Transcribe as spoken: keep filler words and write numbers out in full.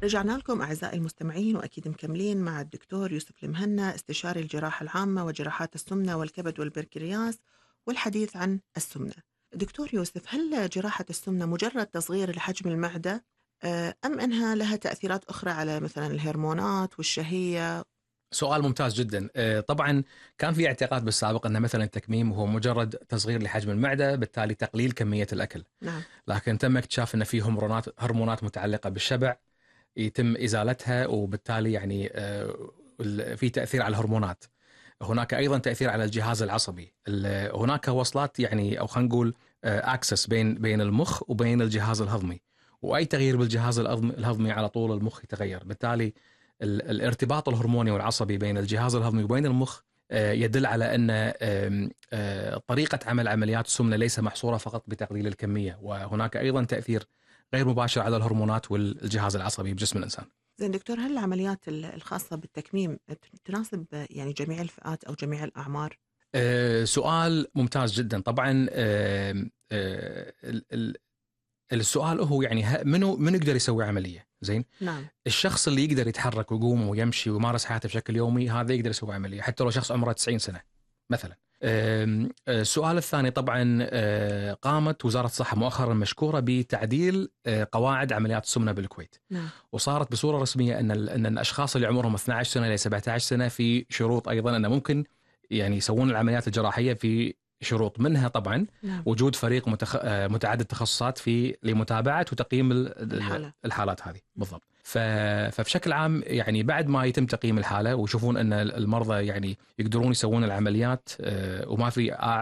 رجعنا لكم أعزائي المستمعين، وأكيد مكملين مع الدكتور يوسف المهنا، استشاري الجراحة العامة وجراحات السمنة والكبد والبنكرياس، والحديث عن السمنة. دكتور يوسف، هل جراحة السمنة مجرد تصغير لحجم المعدة، آه، أم أنها لها تأثيرات أخرى على مثلا الهرمونات والشهية؟ سؤال ممتاز جدا. آه، طبعا كان في اعتقاد بالسابق أن مثلا التكميم هو مجرد تصغير لحجم المعدة، بالتالي تقليل كمية الأكل. نعم. لكن تم اكتشاف أن في هرمونات هرمونات متعلقة بالشبع يتم إزالتها، وبالتالي يعني آه، ال- في تأثير على الهرمونات. هناك أيضا تأثير على الجهاز العصبي. ال- هناك وصلات يعني أو خلينا نقول أكسس بين بين المخ وبين الجهاز الهضمي، وأي تغيير بالجهاز الهضمي الهضمي على طول المخ يتغير. بالتالي ال- الارتباط الهرموني والعصبي بين الجهاز الهضمي وبين المخ آه، يدل على أن آم، آه، طريقة عمل عمليات السمنة ليس محصورة فقط بتقليل الكمية، وهناك أيضا تأثير غير مباشر على الهرمونات والجهاز العصبي بجسم الإنسان. زين دكتور، هل العمليات ال- الخاصة بالتكميم تناسب آه، يعني جميع الفئات أو جميع الأعمار؟ أه سؤال ممتاز جدا. طبعا أه أه ال- ال- السؤال هو يعني ه- منو من يقدر يسوي عملية زين. نعم. الشخص اللي يقدر يتحرك ويقوم ويمشي ويمارس حياته بشكل يومي هذا يقدر يسوي عملية، حتى لو شخص عمره تسعين سنة مثلا. أم، أه، السؤال الثاني طبعا أه، قامت وزارة الصحة مؤخرا مشكورة بتعديل أه، قواعد عمليات السمنة بالكويت، نعم. وصارت بصورة رسمية أن ال- أن الأشخاص اللي عمرهم اثني عشر سنة إلى سبعة عشر سنة في شروط أيضا أنه ممكن يعني يسوون العمليات الجراحية، في شروط منها طبعا نعم. وجود فريق متخ... آه، متعدد تخصصات في لمتابعة وتقييم ال- ال- الحالة. الحالات هذه بالضبط. ف... فبشكل عام يعني بعد ما يتم تقييم الحالة ويشوفون أن المرضى يعني يقدرون يسوون العمليات آه، وما في